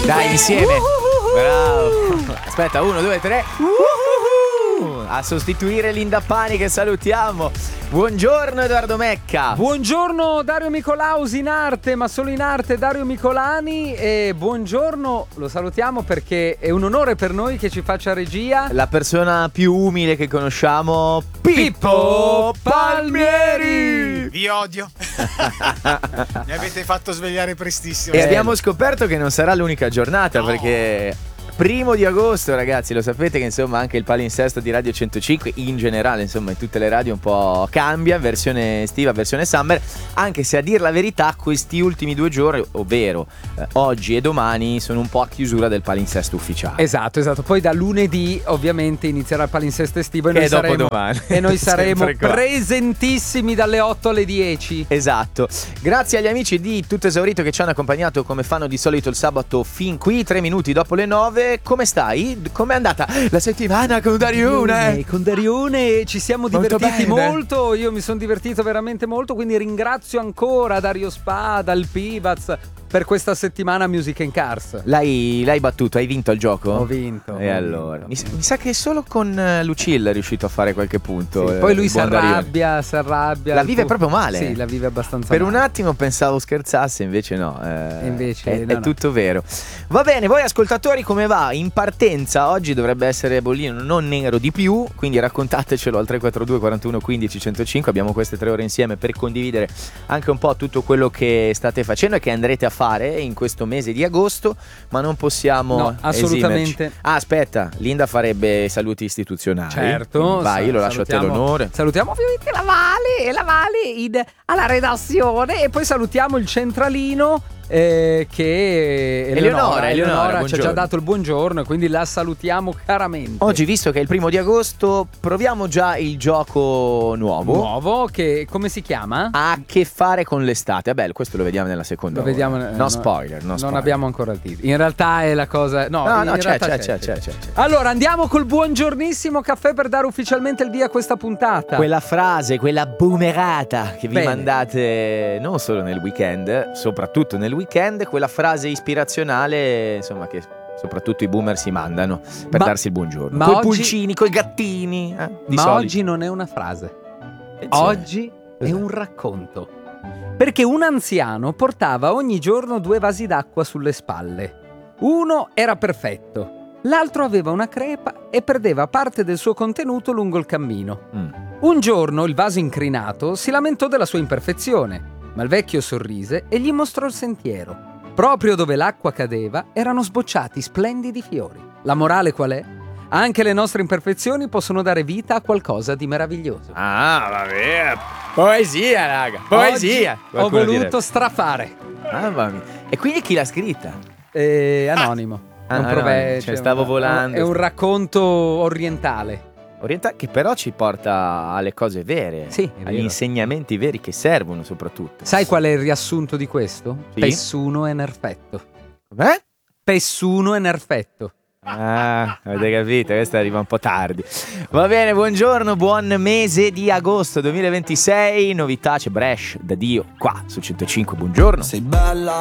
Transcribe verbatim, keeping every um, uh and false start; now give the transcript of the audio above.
Dai, insieme. Bravo. Aspetta, uno, due, tre. A sostituire Linda Pani, che salutiamo. Buongiorno Edoardo Mecca. Buongiorno Dario Micolausi in arte, ma solo in arte Dario Micolani. E buongiorno, lo salutiamo perché è un onore per noi che ci faccia regia la persona più umile che conosciamo, Pippo Palmieri. Vi odio. Mi avete fatto svegliare prestissimo. E abbiamo scoperto che non sarà l'unica giornata, no, perché primo di agosto, ragazzi, lo sapete che insomma anche il palinsesto di Radio centocinque, in generale insomma in tutte le radio un po' cambia, versione estiva, versione summer, anche se a dir la verità questi ultimi due giorni, ovvero eh, oggi e domani, sono un po' a chiusura del palinsesto ufficiale. Esatto, esatto, poi da lunedì ovviamente inizierà il palinsesto estivo e noi e saremo, dopo domani. e noi saremo presentissimi dalle otto alle dieci. Esatto, grazie agli amici di Tutto Esaurito che ci hanno accompagnato come fanno di solito il sabato fin qui, tre minuti dopo le nove. Come stai? Com'è andata la settimana con Darione? Con Darione ci siamo Molto divertiti bene. molto. Io mi sono divertito veramente molto, quindi ringrazio ancora Dario Spada, il Pivaz, per questa settimana Music and Cars. L'hai, l'hai battuto? Hai vinto il gioco? Ho vinto. E ho allora? vinto. Mi, mi sa che solo con uh, Lucilla è riuscito a fare qualche punto. Sì, eh, poi lui il si buon Darione. arrabbia, si arrabbia. La vive proprio male. Sì, la vive abbastanza Per male. un attimo pensavo scherzasse, invece no. Eh, invece è, no, è no. tutto vero. Va bene, voi ascoltatori come va? In partenza oggi dovrebbe essere bollino non nero di più, quindi raccontatecelo al tre quattro due quarantuno quindici centocinque. Abbiamo queste tre ore insieme per condividere anche un po' tutto quello che state facendo e che andrete a fare in questo mese di agosto, ma non possiamo No, assolutamente. esimerci. Ah, aspetta, Linda farebbe saluti istituzionali. Certo. Vai, io lo lascio a te l'onore. Salutiamo ovviamente la Vale e la Vale in, alla redazione, e poi salutiamo il centralino eh, che Eleonora, Eleonora, Eleonora, ci ha buongiorno. già dato il buongiorno e quindi la salutiamo caramente. Oggi, visto che è il primo di agosto, proviamo già il gioco nuovo. Nuovo, che come si chiama? Ha a che fare con l'estate. Vabbè, questo lo vediamo nella seconda Lo ora. vediamo, no, eh, no, spoiler, no non spoiler. abbiamo ancora il titolo. In realtà è la cosa. No, No, in no, c'è, realtà c'è, c'è, c'è, c'è, c'è. Allora andiamo col buongiornissimo caffè per dare ufficialmente il via a questa puntata. Quella frase, quella boomerata che vi Bene. mandate non solo nel weekend, soprattutto nel weekend, quella frase ispirazionale, insomma, che soprattutto i boomer si mandano per Ma- darsi il buongiorno. ma Coi oggi- pulcini, coi gattini. eh, di Ma solito. oggi non è una frase. Attenzione. Oggi è un racconto. Perché un anziano portava ogni giorno due vasi d'acqua sulle spalle. Uno era perfetto, l'altro aveva una crepa e perdeva parte del suo contenuto lungo il cammino. Mm. Un giorno il vaso incrinato si lamentò della sua imperfezione, ma il vecchio sorrise e gli mostrò il sentiero. Proprio dove l'acqua cadeva erano sbocciati splendidi fiori. La morale qual è? Anche le nostre imperfezioni possono dare vita a qualcosa di meraviglioso. Ah, vabbè. Poesia, raga. Poesia. Oggi ho Qualcuno voluto direbbe. strafare. Mamma mia. E quindi chi l'ha scritta? Eh, anonimo. Ah, È un no, prove- no, cioè, cioè, stavo un- volando. È un racconto orientale. Orienta- che però ci porta alle cose vere, Sì, è agli vero. insegnamenti veri che servono soprattutto. Sai qual è il riassunto di questo? Sì? Pessuno e nerfetto. Eh? Pessuno e nerfetto. Ah, avete capito? Questa arriva un po' tardi. Va bene, buongiorno, buon mese di agosto duemilaventisei. Novità, c'è Bresh da Dio qua su centocinque. Buongiorno. Sei bella,